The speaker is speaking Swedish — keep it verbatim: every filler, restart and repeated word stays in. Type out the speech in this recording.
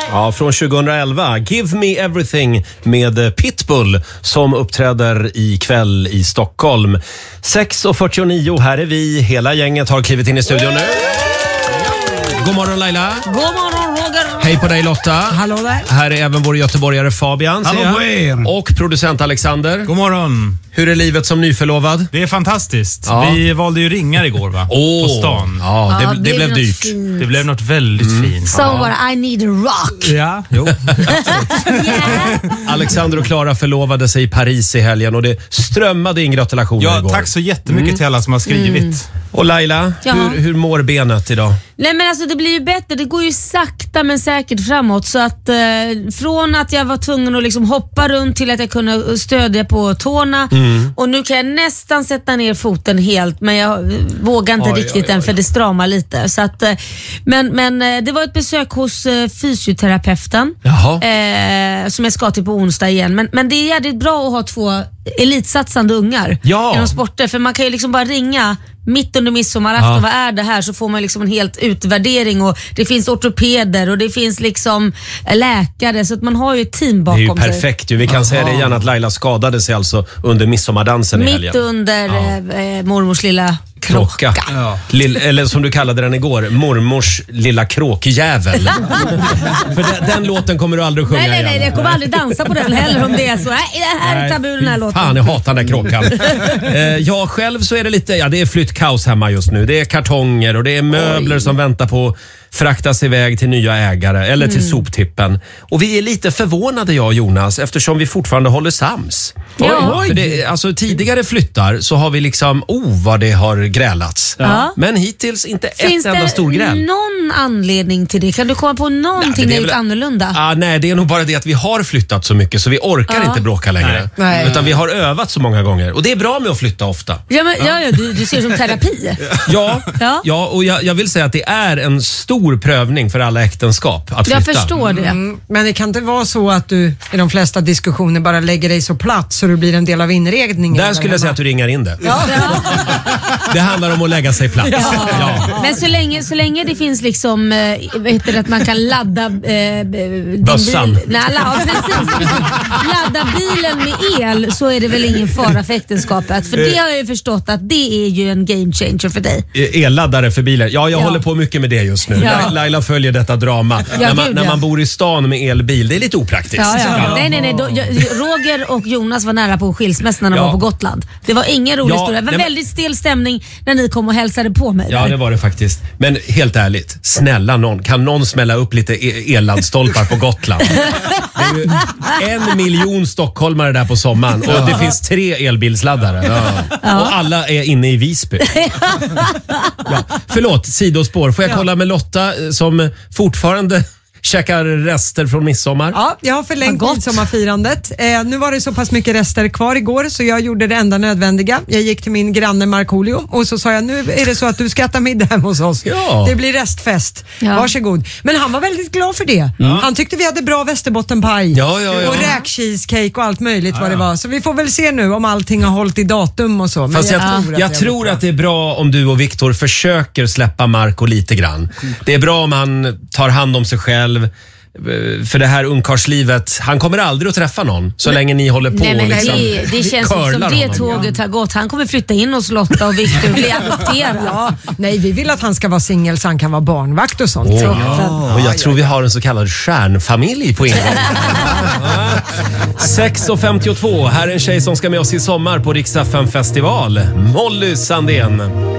Ja, från tjugohundraelva. Give me everything med Pitbull som uppträder ikväll i Stockholm. sex och fyrtionio, här är vi. Hela gänget har klivit in i studion nu. God morgon Laila. God morgon Roger. Hej på dig Lotta. Hallå där. Här är även vår göteborgare Fabian. Hallå på er. Och producent Alexander. God morgon. Hur är livet som nyförlovad? Det är fantastiskt. Ja. Vi valde ju ringar igår va? Oh. På stan. Ja, det, Ja, det, det blev är dyrt. fint. Det blev något väldigt mm. fint. So what, I need a rock. Ja, jo. Alexander och Klara förlovade sig i Paris i helgen och det strömmade in gratulationer Ja, igår. tack så jättemycket mm. till alla som har skrivit. Mm. Och Laila, hur, hur mår benet idag? Nej men alltså det blir ju bättre, det går ju sakta men säkert framåt så att eh, från att jag var tvungen att liksom hoppa runt till att jag kunde stödja på tårna mm. och nu kan jag nästan sätta ner foten helt men jag eh, vågar inte oj, riktigt oj, oj, än för det stramar lite så att, eh, men, men eh, det var ett besök hos eh, fysioterapeuten eh, som jag ska till på onsdag igen men, men det är jävligt bra att ha två elitsatsande ungar ja. inom sporter för man kan ju liksom bara ringa mitt under midsommarafton, ja. Vad är det här? Så får man liksom en helt utvärdering och det finns ortopeder och det finns liksom läkare så att man har ju ett team bakom sig. Det är ju perfekt ju. Vi kan Aha. säga det igen att Laila skadade sig alltså under midsommardansen mitt i helgen. Mitt under ja. eh, mormors lilla kråka. kråka. Ja. Lill, eller som du kallade den igår, mormors lilla kråkjävel. För den, den låten kommer du aldrig sjunga nej, nej, nej, igen. jag kommer aldrig dansa på den heller om det är så. Nej, det här är tabu den här låten. Fan, jag hatar den där kråkan. eh, jag själv så är det lite, ja det är flyttkaos hemma just nu. Det är kartonger och det är möbler Oj. som väntar på fraktas iväg till nya ägare eller till mm. soptippen. Och vi är lite förvånade jag och Jonas eftersom vi fortfarande håller sams. Ja. För det, alltså, tidigare flyttar så har vi liksom, oh vad det har grälats. Ja. Men hittills inte Finns ett enda stor gräl. Finns det någon anledning till det? Kan du komma på någonting nej, väl, annorlunda? Ah, nej, det är nog bara det att vi har flyttat så mycket så vi orkar ja. inte bråka längre. Nej. Utan vi har övat så många gånger. Och det är bra med att flytta ofta. Ja, men, ja. ja du, du ser som terapi. ja, ja. ja, och jag, jag vill säga att det är en stor prövning för alla äktenskap att flytta. Jag förstår det. Mm, men det kan inte vara så att du i de flesta diskussioner bara lägger dig så platt så du blir en del av inredningen. Där skulle jag säga att du ringar in det. Ja. Det handlar om att lägga sig platt. Ja. Ja. Men så länge, så länge det finns liksom, äh, vad heter det, att man kan ladda äh, din bössan. Bil, nej, ja, precis. Ladda bilen med el så är det väl ingen fara för äktenskapet. För det har jag ju förstått att det är ju en game changer för dig. Elladdare för bilen. Ja, jag ja. håller på mycket med det just nu. Ja. Laila följer detta drama. Ja, när, man, gud, när ja. man bor i stan med elbil, det är lite opraktiskt. Ja, ja. Ja. Nej, nej, nej. Då, Roger och Jonas var nära på skilsmässa när de ja. var på Gotland. Det var ingen rolig ja, historia. Det var nej, väldigt stel stämning när ni kom och hälsade på mig. Ja, där. det var det faktiskt. Men helt ärligt, snälla någon, kan någon smälla upp lite elladdstolpar på Gotland? Det är ju en miljon stockholmare där på sommaren och ja. det finns tre elbilsladdare. Ja. Ja. Och alla är inne i Visby. Ja. Förlåt, sidospår. Får jag kolla med Lotta som fortfarande käkar rester från midsommar? Ja, jag har förlängt midsommarfirandet. Eh, nu var det så pass mycket rester kvar igår så jag gjorde det enda nödvändiga. Jag gick till min granne Markoolio och så sa jag, nu är det så att du ska äta middag hemma hos oss. Ja. Det blir restfest. Ja. Varsågod. Men han var väldigt glad för det. Mm. Han tyckte vi hade bra västerbottenpaj ja, ja, ja. och räkcheesecake och allt möjligt ja, vad det var. Så vi får väl se nu om allting har hållit i datum och så. Men Fast jag, jag tror, att, jag tror att det är bra om du och Viktor försöker släppa Marco lite grann. Det är bra om han tar hand om sig själv. För det här ungkarslivet, han kommer aldrig att träffa någon så länge ni håller på. Nej, men liksom, det, det känns som, som det honom. tåget har gått. Han kommer flytta in hos Lotta och Victor och bli adopterad. Ja, nej, vi vill att han ska vara singel så han kan vara barnvakt och sånt. Oh, ja. Och jag tror vi har en så kallad stjärnfamilj på ingång. sex och femtiotvå, här är en tjej som ska med oss i sommar på Rix F M festival. Molly Sandén.